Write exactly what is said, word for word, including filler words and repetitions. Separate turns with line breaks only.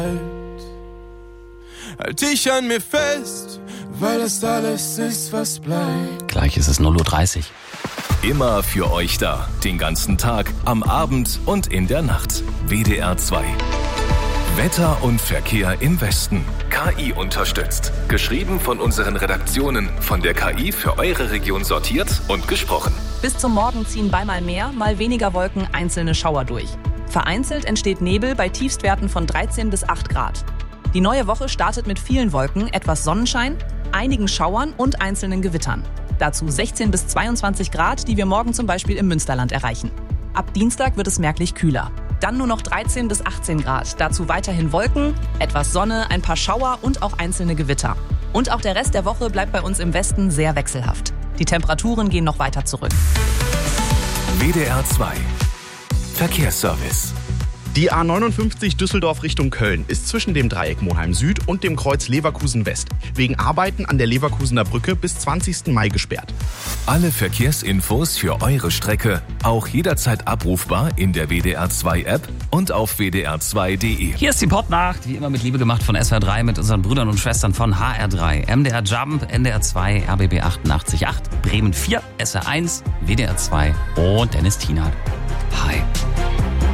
Halt dich an mir fest, weil das alles ist, was bleibt.
Gleich ist es null Uhr dreißig.
Immer für euch da, den ganzen Tag, am Abend und in der Nacht. W D R zwei. Wetter und Verkehr im Westen. K I unterstützt. Geschrieben von unseren Redaktionen, von der K I für eure Region sortiert und gesprochen.
Bis zum Morgen ziehen bei mal mehr, mal weniger Wolken einzelne Schauer durch. Vereinzelt entsteht Nebel bei Tiefstwerten von dreizehn bis acht Grad. Die neue Woche startet mit vielen Wolken, etwas Sonnenschein, einigen Schauern und einzelnen Gewittern. Dazu sechzehn bis zweiundzwanzig Grad, die wir morgen zum Beispiel im Münsterland erreichen. Ab Dienstag wird es merklich kühler. Dann nur noch dreizehn bis achtzehn Grad. Dazu weiterhin Wolken, etwas Sonne, ein paar Schauer und auch einzelne Gewitter. Und auch der Rest der Woche bleibt bei uns im Westen sehr wechselhaft. Die Temperaturen gehen noch weiter zurück.
W D R zwei. Verkehrsservice.
Die A neunundfünfzig Düsseldorf Richtung Köln ist zwischen dem Dreieck Monheim Süd und dem Kreuz Leverkusen West wegen Arbeiten an der Leverkusener Brücke bis zwanzigsten Mai gesperrt.
Alle Verkehrsinfos für eure Strecke auch jederzeit abrufbar in der W D R zwei App und auf w d r zwei punkt d e.
Hier ist die Podnacht, wie immer mit Liebe gemacht von S W R drei mit unseren Brüdern und Schwestern von H R drei. M D R Jump, N D R zwei, R B B achtundachtzig Komma acht, Bremen vier, S R eins, W D R zwei und Dennis Tienert. Hi.